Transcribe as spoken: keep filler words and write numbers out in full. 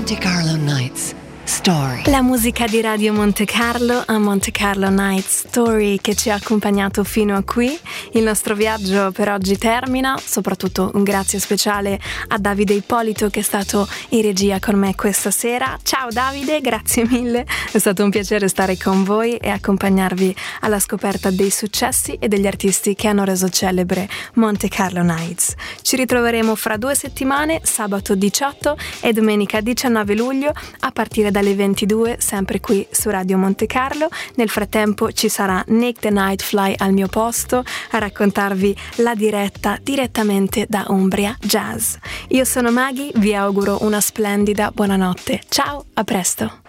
Monte Carlo Nights Story. La musica di Radio Monte Carlo a Monte Carlo Nights Story che ci ha accompagnato fino a qui. Il nostro viaggio per oggi termina, soprattutto un grazie speciale a Davide Ippolito che è stato in regia con me questa sera. Ciao Davide, grazie mille, è stato un piacere stare con voi e accompagnarvi alla scoperta dei successi e degli artisti che hanno reso celebre Monte Carlo Nights. Ci ritroveremo fra due settimane, sabato diciotto e domenica diciannove luglio a partire dalle ventidue, sempre qui su Radio Monte Carlo. Nel frattempo ci sarà Nick the Nightfly al mio posto a raccontarvi la diretta direttamente da Umbria Jazz. Io sono Maghi, vi auguro una splendida buonanotte. Ciao, a presto!